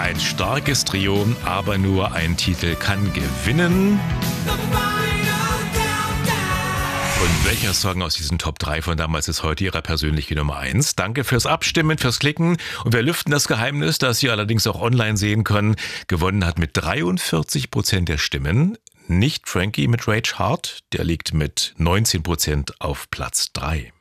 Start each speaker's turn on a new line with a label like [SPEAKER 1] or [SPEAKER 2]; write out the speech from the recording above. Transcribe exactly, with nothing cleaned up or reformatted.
[SPEAKER 1] Ein starkes Trio, aber nur ein Titel kann gewinnen. Und welcher Song aus diesen Top drei von damals ist heute Ihrer persönliche Nummer eins? Danke fürs Abstimmen, fürs Klicken. Und wir lüften das Geheimnis, das Sie allerdings auch online sehen können. Gewonnen hat mit dreiundvierzig Prozent der Stimmen nicht Frankie mit Rage Hard. Der liegt mit neunzehn Prozent auf Platz drei.